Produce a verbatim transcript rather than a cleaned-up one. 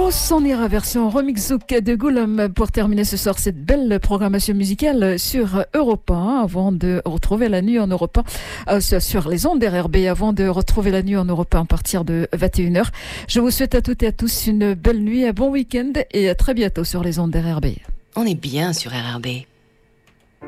On s'en ira version remix zouk de Goulom pour terminer ce soir cette belle programmation musicale sur Europe un avant de retrouver la nuit en Europe un, euh, sur les ondes R R B avant de retrouver la nuit en Europe un à partir de vingt et une heures. Je vous souhaite à toutes et à tous une belle nuit, un bon week-end et à très bientôt sur les ondes R R B. On est bien sur R R B.